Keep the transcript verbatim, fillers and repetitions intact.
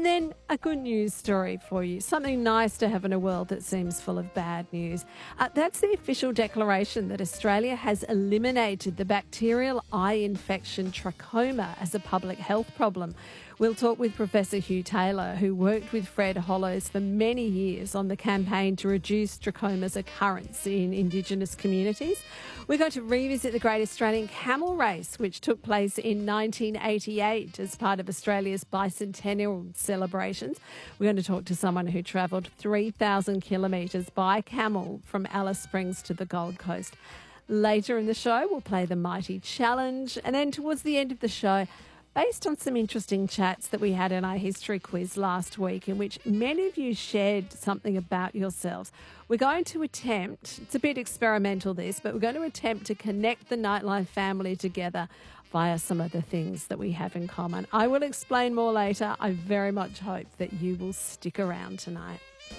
then a good news story for you, something nice to have in a world that seems full of bad news. Uh, that's the official declaration that Australia has eliminated the bacterial eye infection trachoma as a public health problem. We'll talk with Professor Hugh Taylor, who worked with Fred Hollows for many years on the campaign to reduce trachoma's occurrence in Indigenous communities. We're going to revisit the Great Australian Camel Race, which took place in nineteen eighty-eight as part of Australia's bicentennial celebrations. We're going to talk to someone who travelled three thousand kilometres by camel from Alice Springs to the Gold Coast. Later in the show, we'll play the Mighty Challenge. And then towards the end of the show, based on some interesting chats that we had in our history quiz last week, in which many of you shared something about yourselves, we're going to attempt, it's a bit experimental this, but we're going to attempt to connect the Nightlife family together via some of the things that we have in common. I will explain more later. I very much hope that you will stick around tonight.